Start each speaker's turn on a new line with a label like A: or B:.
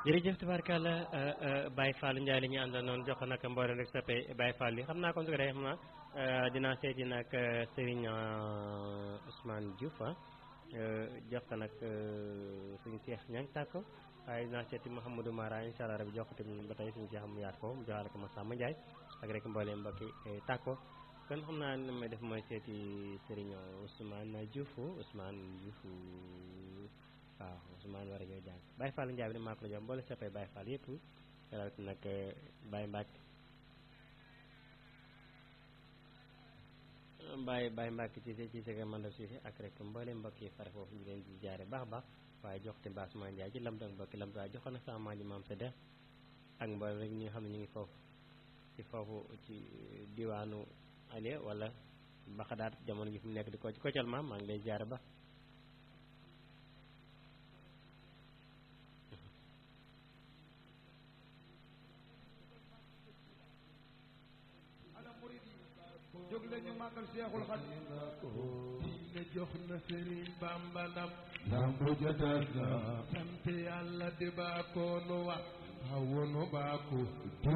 A: jërëjëf tubaarkàlla Baye Fall Ndiaye la ñu àndal noonu jox ko nag mboolem rek soppe Baye Fall yi xam naa kon su ko defee xam naa dinaa seeti nag Serigne Ousmane Diouf jox ko nag suñu Cheikh Niang tàkko waaye dinaa seeti Mouhamadou Mara incha allah rabi jox ko tamit ba tey suñu Cheikh mu yaat ko mu joxaale ko Massamba Ndiaye ak rek mbooleem mbokki tàkko kon xam naa li may def mooy seeti Serigne Ousmane Diouf waaw Ousmane war a ñëw jàng Baye Fall Ndiaye bi ne maa ko la jox mboole soppee Baye Fall yëpp rawat nag Baye Mbacke Baye Mbacke ci sega mandal si ak rek mboole mbokk yi fare foofu ñu leen di jaare baax baax waaye joxte Mbassuma Ndiaye ci lam dang mbokki lam daa joxoon na sama maaji maam sa def ak mboole rek ñi nga xam ne ñu ngi foofu ci diwaanu Aliou wala Baxadaat jamono ji fi mu nekk di ko ci Koccal maam maa ngi lay jaare ba
B: jóg lañu màggal Seexul Xadiim diine jox na Sëriñ Bamba ndam bu jotal na sant Yàlla di baakoonu wax xawunu baaku